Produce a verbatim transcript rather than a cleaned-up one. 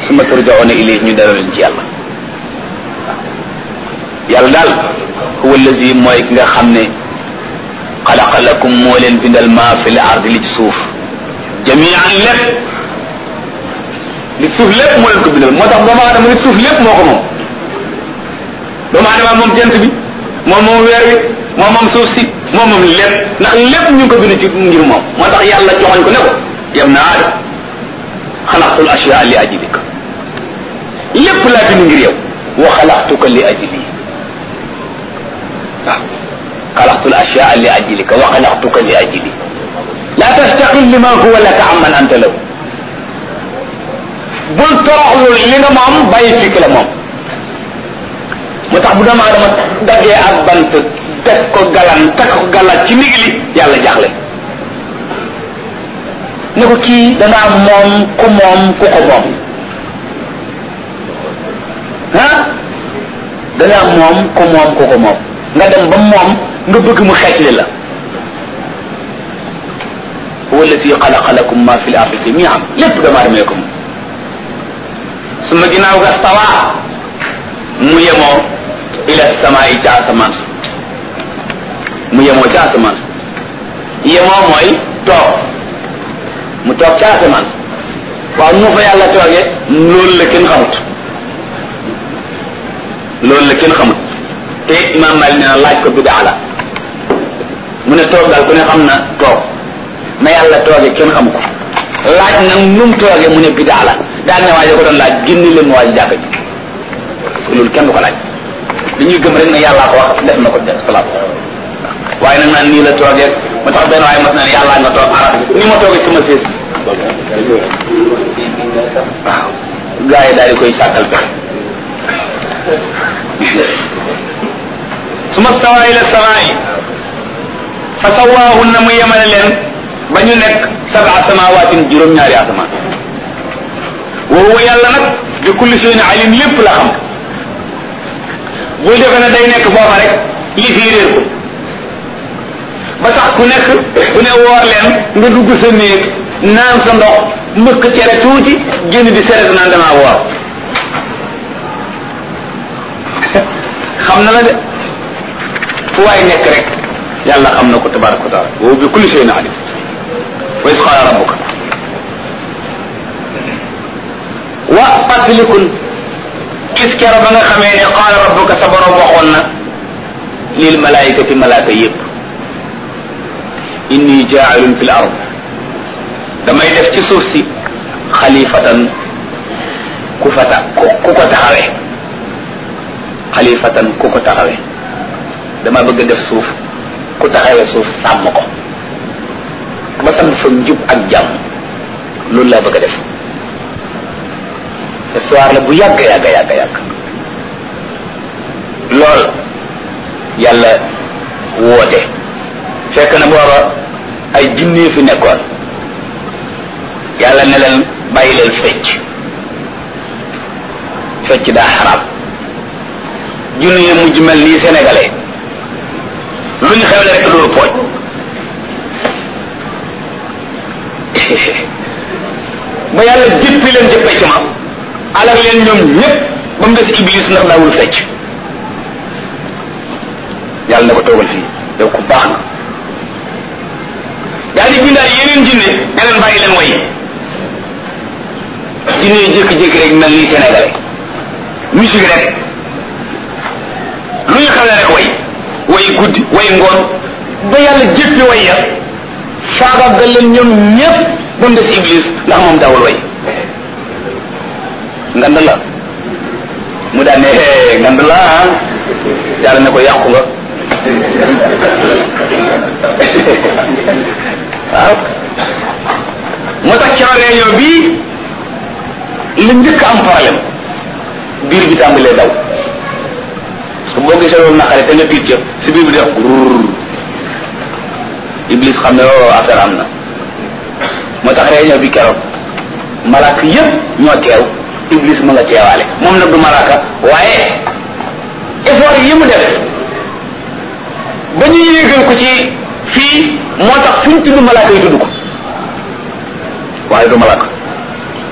summa turja'una ilayhi ñu delloo leen ci yàlla yàlla daal huwa allazi mooy ki nga xam ne xalaqa lakum moo leen bindal maa fil ardi li ci suuf jami'an lépp li ci suuf lépp moo leen ko bindal moo tax doomu aadama li ci suuf lépp moo ko moom doomu aadama moom jant bi moom moom weer wi moom moom suuf si moom moom lépp ndax lépp ñu ngi ko bind ci ngir moom moo tax yàlla joxoñ ko ne ko yam na aadam xalaqtul ashyaa li ajlika lépp laa bind ngir yow wa xalaqtuka li ajli waaw xalaqtul ashyaa li ajlika wa xalaqtuka li ajli la tastaqil lima huwa laka amman anta lahu bul toroxlul li nga moom bàyyi fikk la moom moo tax bu doomu aadama daggee ak bant teg ko galan teg ko galat ci ndigli yàlla jaaxle ne ko kii dangaa moom ku moom ku ko moom ah dangaa moom ku moom ku ko moom nga dem ba moom nga bëgg mu xeetli la huwa allati xalaqa lakum ma fi l ardi jami'an lépp doomu aadama ko moom su ma ginnaaw ga stawa mu yemoo ila samaa'i ca asamaan mu yemoo ca asamaan yemoo mooy toog mu toog ca asamaan waaw mu fa yàlla toogee loolu la kenn xamut loolu la kenn xamut te imaam Maalik nee na laaj ko bidaa la mu ne toog daal ku ne xam na toog na yàlla toogee kenn xamu ko laaj nag nu mu toogee mu ne bidaa la daal ne waaye ko doon laaj génne leen ma waaj jàkk ji parce que loolu kenn du ko laaj dañuy gëm rek ne yàllaa ko wax def na ko def salaat waaye nag naan nii la toogee ma tax benn waaye mas na ne yàllaa nga toog arab ni ma toogee sama sées waaw gars yi daal di koy sàkkal pexe suma stawaa ila samaa'i fa sawaahunna mu yemale leen ba ñu nekk sab'a samawaatin juróom-ñaari asamaan wa huwa yàlla nag bi kulli shay'in alim lépp la xam bul defe ne day nekk foofa rek li fii réer ko ba tax ku nekk ku ne woor leen nga dugg sa néeg naan sa ndox mbëkk cere tuuti génn di seret naan damaa woor xam na la de fu waay nekk rek yàlla xam na ko tabaraka wa taala wa bi kulli shay'in alim wa is qaala rabbuka wa fàttalikul gis kero ba nga xamee ne qaala rabbuka sa borom waxoon na lil malaayikati malaaka yépp inni jaa'ilun fil ard damay def ci suuf si xalifatan ku fata ku ko taxawee xalifatan ku ko taxawee dama bëgg def suuf ku taxawee suuf sàmm ko ba sam fa njub ak jàmm loolu laa bëgg a def histoire la bu yàgg yàgg yàgg yàgg lool yàlla woote fekk na booba ay jinne fi nekkoon yàlla ne leen bàyyi leen fecc fecc daa xaraam junne yi mujj mel nii sénégalais lu ñu xewle rek loolu pooj ba yàlla jëppi leen ci fecc ma alal leen ñoom ñëpp ba mu des iblis ndax daawul fecc yàlla na ko toogal fii yow ku baax na daal di bindaal yeneen jinne ne leen bàyyi leen way jinne yi jékki-jékki rek mel nii Sénégal musique rek lu ñu xam ne rek way way guddi way ngoon ba yàlla jéppi way ya faagaagal leen ñoom ñëpp ba mu des iblis ndax moom daawul way ngand la mu daan ne ngand la ah yàlla ne ko yàqu nga waaw moo tax ca réunion bii la njëkk am problème biir bi tàmbalee daw parce que boo gisee loolu naqare te nga tiit ca si biir bi def rrr iblis xam ne oo affaire am na moo tax réunion bi keroog malaaka yëpp ñoo teew iblis ma nga teewaale moom nag du malaaka waaye effort yi mu def ba ñu yéegal ko ci fii moo tax fu ñu tudd malaaka yi tudd ko waaye du malaaka